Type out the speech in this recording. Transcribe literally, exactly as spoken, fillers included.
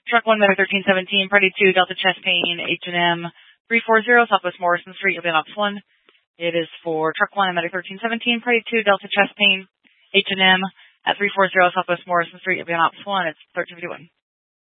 Truck one, Medic thirteen seventeen, Party two, Delta Chest Pain, H and M three forty, Southwest Morrison Street, you'll be on Ops one. It is for Truck one and Medic thirteen seventeen, Party two, Delta Chest Pain, H and M at three forty, Southwest Morrison Street, you'll be on Ops one. It's thirteen fifty-one.